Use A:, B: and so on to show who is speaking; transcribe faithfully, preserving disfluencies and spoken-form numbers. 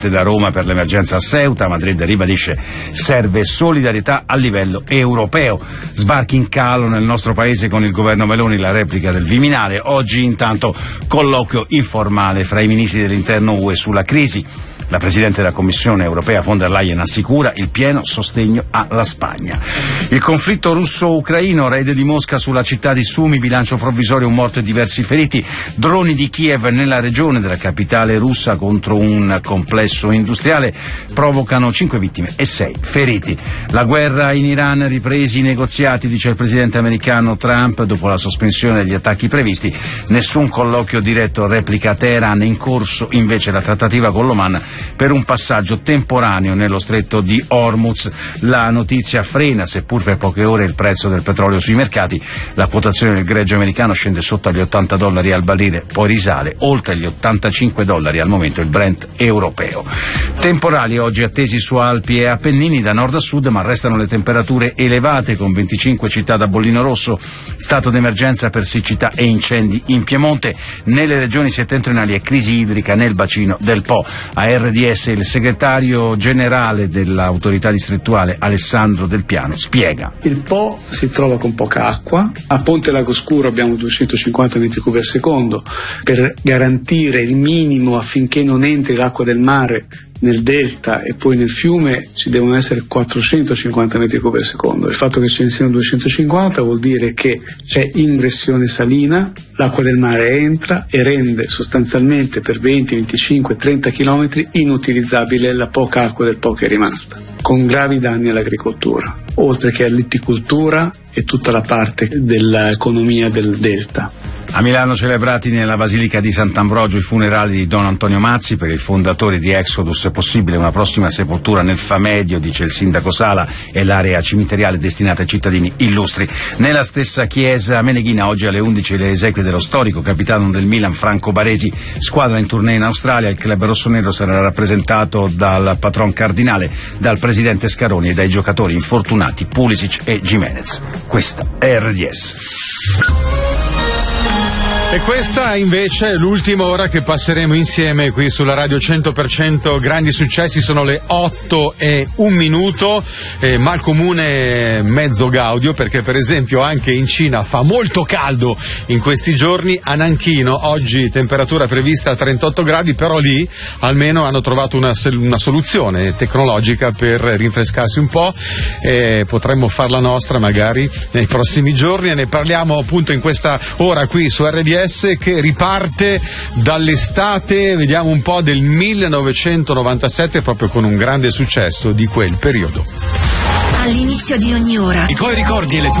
A: da Roma per l'emergenza a Ceuta. Madrid ribadisce serve solidarietà a livello europeo. Sbarchi in calo nel nostro paese con il governo Meloni, la replica del Viminale. Oggi intanto colloquio informale fra i ministri dell'interno U E sulla crisi. La Presidente della Commissione europea von der Leyen assicura il pieno sostegno alla Spagna. Il conflitto russo-ucraino, raid di Mosca sulla città di Sumi, bilancio provvisorio, un morto e diversi feriti, droni di Kiev nella regione della capitale russa contro un complesso industriale provocano cinque vittime e sei feriti. La guerra in Iran, ripresi i negoziati, dice il presidente americano Trump, dopo la sospensione degli attacchi previsti, nessun colloquio diretto, replica Teheran, in corso invece la trattativa con l'Oman per un passaggio temporaneo nello stretto di Hormuz. La notizia frena, seppur per poche ore, il prezzo del petrolio sui mercati. La quotazione del greggio americano scende sotto agli ottanta dollari al barile, poi risale oltre gli ottantacinque dollari al momento il Brent europeo. Temporali oggi attesi su Alpi e Appennini da nord a sud, ma restano le temperature elevate con venticinque città da bollino rosso. Stato d'emergenza per siccità e incendi in Piemonte, nelle regioni settentrionali e crisi idrica nel bacino del Po. A R D S il segretario generale dell'autorità distrettuale Alessandro Del Piano spiega.
B: Il Po si trova con poca acqua, a Ponte Lago Scuro abbiamo duecentocinquanta metri cubi al secondo, per garantire il minimo affinché non entri l'acqua del mare nel delta e poi nel fiume ci devono essere quattrocentocinquanta metri cubi al secondo. Il fatto che ce ne siano duecentocinquanta vuol dire che c'è ingressione salina, l'acqua del mare entra e rende sostanzialmente per venti, venticinque, trenta chilometri inutilizzabile la poca acqua del Po che è rimasta, con gravi danni all'agricoltura, oltre che all'itticoltura e tutta la parte dell'economia del delta.
A: A Milano celebrati nella Basilica di Sant'Ambrogio i funerali di Don Antonio Mazzi. Per il fondatore di Exodus è possibile una prossima sepoltura nel Famedio, dice il sindaco Sala, e l'area cimiteriale destinata ai cittadini illustri. Nella stessa chiesa meneghina oggi alle undici le esequie dello storico capitano del Milan Franco Baresi, squadra in tournée in Australia. Il club rossonero sarà rappresentato dal patron cardinale, dal presidente Scaroni e dai giocatori infortunati Pulisic e Gimenez. Questa è R D S.
C: E questa invece è l'ultima ora che passeremo insieme qui sulla Radio cento per cento Grandi Successi. Sono le otto e un minuto, eh, mal comune mezzo gaudio, perché per esempio anche in Cina fa molto caldo in questi giorni. A Nanchino oggi temperatura prevista a trentotto gradi, però lì almeno hanno trovato una, una soluzione tecnologica per rinfrescarsi un po', e potremmo farla nostra magari nei prossimi giorni, e ne parliamo appunto in questa ora qui su R D S, che riparte dall'estate, vediamo un po', del millenovecentonovantasette, proprio con un grande successo di quel periodo.
D: All'inizio di ogni ora
E: i tuoi ricordi e le tue